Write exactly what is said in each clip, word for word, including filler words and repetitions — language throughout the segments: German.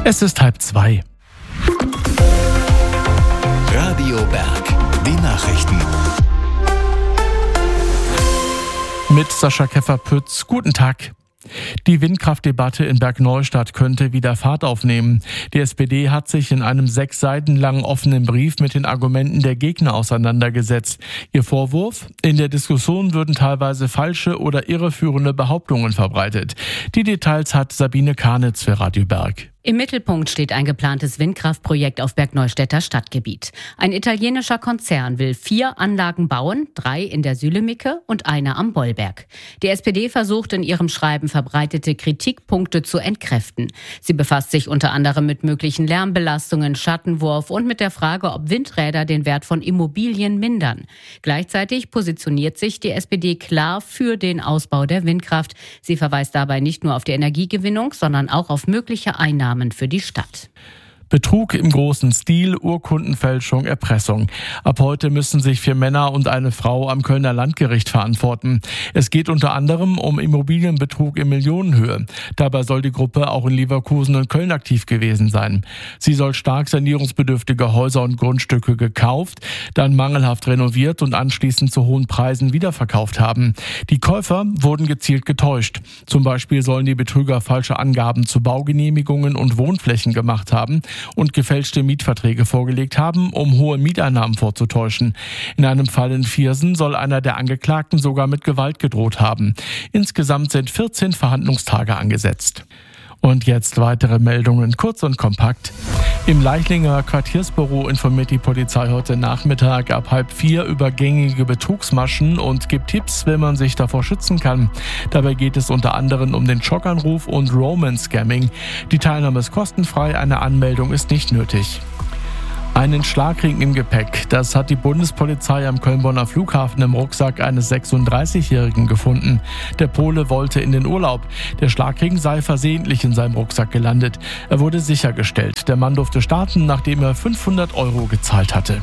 Es ist halb zwei. Radio Berg, die Nachrichten. Mit Sascha Keffer-Pütz, guten Tag. Die Windkraftdebatte in Bergneustadt könnte wieder Fahrt aufnehmen. Die S P D hat sich in einem sechs Seiten langen offenen Brief mit den Argumenten der Gegner auseinandergesetzt. Ihr Vorwurf? In der Diskussion würden teilweise falsche oder irreführende Behauptungen verbreitet. Die Details hat Sabine Karnitz für Radio Berg. Im Mittelpunkt steht ein geplantes Windkraftprojekt auf Bergneustädter Stadtgebiet. Ein italienischer Konzern will vier Anlagen bauen, drei in der Sülemicke und eine am Bollberg. Die S P D versucht in ihrem Schreiben verbreitete Kritikpunkte zu entkräften. Sie befasst sich unter anderem mit möglichen Lärmbelastungen, Schattenwurf und mit der Frage, ob Windräder den Wert von Immobilien mindern. Gleichzeitig positioniert sich die S P D klar für den Ausbau der Windkraft. Sie verweist dabei nicht nur auf die Energiegewinnung, sondern auch auf mögliche Einnahmen für die Stadt. Betrug im großen Stil, Urkundenfälschung, Erpressung. Ab heute müssen sich vier Männer und eine Frau am Kölner Landgericht verantworten. Es geht unter anderem um Immobilienbetrug in Millionenhöhe. Dabei soll die Gruppe auch in Leverkusen und Köln aktiv gewesen sein. Sie soll stark sanierungsbedürftige Häuser und Grundstücke gekauft, dann mangelhaft renoviert und anschließend zu hohen Preisen wiederverkauft haben. Die Käufer wurden gezielt getäuscht. Zum Beispiel sollen die Betrüger falsche Angaben zu Baugenehmigungen und Wohnflächen gemacht haben und gefälschte Mietverträge vorgelegt haben, um hohe Mieteinnahmen vorzutäuschen. In einem Fall in Viersen soll einer der Angeklagten sogar mit Gewalt gedroht haben. Insgesamt sind vierzehn Verhandlungstage angesetzt. Und jetzt weitere Meldungen, kurz und kompakt. Im Leichlinger Quartiersbüro informiert die Polizei heute Nachmittag ab halb vier über gängige Betrugsmaschen und gibt Tipps, wie man sich davor schützen kann. Dabei geht es unter anderem um den Schockanruf und Romance-Scamming. Die Teilnahme ist kostenfrei, eine Anmeldung ist nicht nötig. Einen Schlagring im Gepäck, das hat die Bundespolizei am Köln-Bonner Flughafen im Rucksack eines sechsunddreißigjährigen gefunden. Der Pole wollte in den Urlaub. Der Schlagring sei versehentlich in seinem Rucksack gelandet. Er wurde sichergestellt. Der Mann durfte starten, nachdem er fünfhundert Euro gezahlt hatte.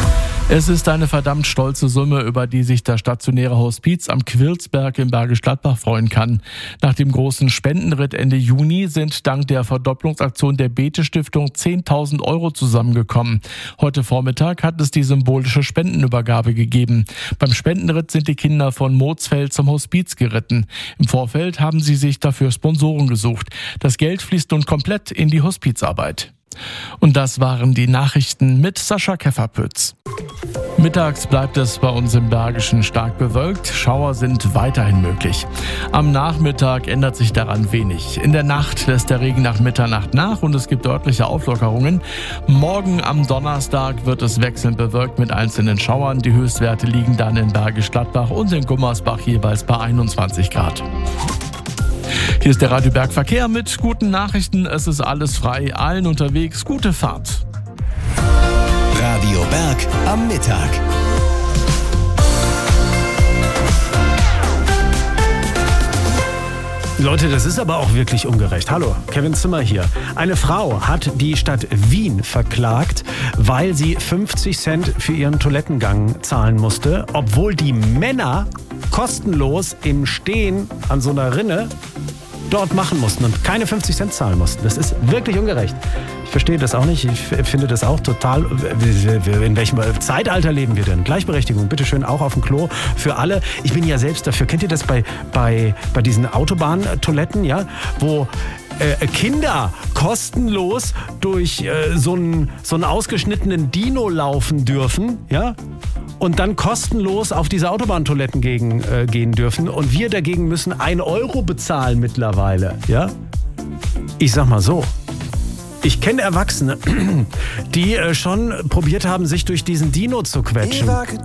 Es ist eine verdammt stolze Summe, über die sich das stationäre Hospiz am Quilsberg in Bergisch Gladbach freuen kann. Nach dem großen Spendenritt Ende Juni sind dank der Verdopplungsaktion der Bete-Stiftung zehntausend Euro zusammengekommen. Heute Vormittag hat es die symbolische Spendenübergabe gegeben. Beim Spendenritt sind die Kinder von Moosfeld zum Hospiz geritten. Im Vorfeld haben sie sich dafür Sponsoren gesucht. Das Geld fließt nun komplett in die Hospizarbeit. Und das waren die Nachrichten mit Sascha Keffer-Pütz. Mittags bleibt es bei uns im Bergischen stark bewölkt. Schauer sind weiterhin möglich. Am Nachmittag ändert sich daran wenig. In der Nacht lässt der Regen nach Mitternacht nach und es gibt örtliche Auflockerungen. Morgen am Donnerstag wird es wechselnd bewölkt mit einzelnen Schauern. Die Höchstwerte liegen dann in Bergisch Gladbach und in Gummersbach jeweils bei einundzwanzig Grad. Hier ist der Radio Berg Verkehr mit guten Nachrichten. Es ist alles frei, allen unterwegs. Gute Fahrt. Radio Berg am Mittag. Leute, das ist aber auch wirklich ungerecht. Hallo, Kevin Zimmer hier. Eine Frau hat die Stadt Wien verklagt, weil sie fünfzig Cent für ihren Toilettengang zahlen musste, obwohl die Männer kostenlos im Stehen an so einer Rinne dort machen mussten und keine fünfzig Cent zahlen mussten. Das ist wirklich ungerecht. Ich verstehe das auch nicht. Ich finde das auch total... In welchem Zeitalter leben wir denn? Gleichberechtigung, bitteschön, auch auf dem Klo für alle. Ich bin ja selbst dafür. Kennt ihr das bei, bei, bei diesen Autobahntoiletten, ja? Wo äh, Kinder kostenlos durch äh, so einen so einen ausgeschnittenen Dino laufen dürfen, ja? Und dann kostenlos auf diese Autobahntoiletten gegen, äh, gehen dürfen. Und wir dagegen müssen ein Euro bezahlen mittlerweile, ja? Ich sag mal so. Ich kenne Erwachsene, die äh, schon probiert haben, sich durch diesen Dino zu quetschen.